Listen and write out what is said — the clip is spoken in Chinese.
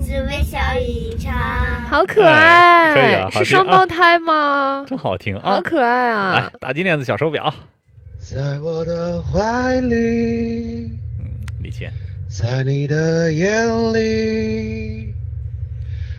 只微笑一场。 好可爱， 可以啊， 是双胞胎吗？ 真好听啊！ 好可爱啊！ 来，大金链子小手表。 在我的怀里， 李健， 在你的眼里，